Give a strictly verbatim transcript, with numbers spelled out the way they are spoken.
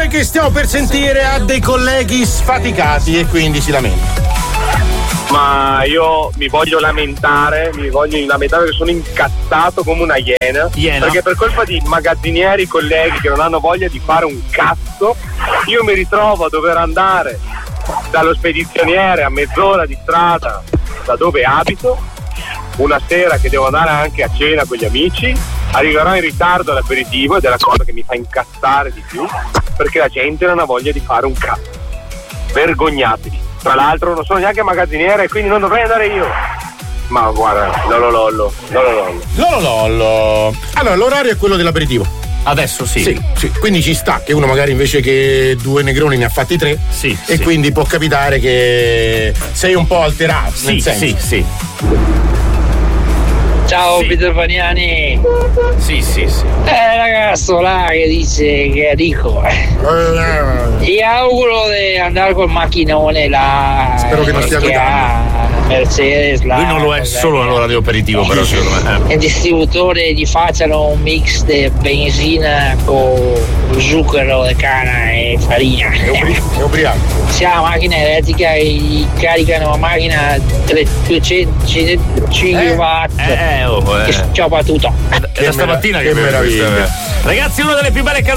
canzone che stiamo per sentire ha dei colleghi sfaticati e quindi si lamenta. Ma io mi voglio lamentare, mi voglio lamentare perché sono incazzato come una iena, iena. Perché per colpa di magazzinieri, colleghi che non hanno voglia di fare un cazzo, io mi ritrovo a dover andare dallo spedizioniere a mezz'ora di strada da dove abito, una sera che devo andare anche a cena con gli amici, arriverò in ritardo all'aperitivo ed è la cosa che mi fa incazzare di più, perché la gente non ha voglia di fare un cazzo. Vergognatevi. Tra l'altro non sono neanche magazziniere e quindi non dovrei andare io. Ma guarda, lollo lollo, lollo lollo. Lollo lollo. Allora, l'orario è quello dell'aperitivo. Adesso sì. Sì, sì. Quindi ci sta che uno magari invece che due negroni ne ha fatti tre. Sì. E sì. quindi può capitare che sei un po' alterato. Sì, nel senso. sì, sì. Ciao Sì. Peter Fagnani. Sì, sì, sì. Eh ragazzo là che dice che dico. Ti auguro di andare col macchinone là. Spero che non stia guidando. Mercedes là. Lui non lo è solo all'ora di aperitivo, però secondo me. Il distributore gli facciano un mix di benzina con zucchero di canna e farina. È, ubri- è ubriaco. Se ha la macchina elettrica gli caricano la macchina duecentocinque watt. Eh, oh, eh. Che scioppa tutto. È da stamattina che, che vedo meraviglia. questa. Ragazzi, una delle più belle canzoni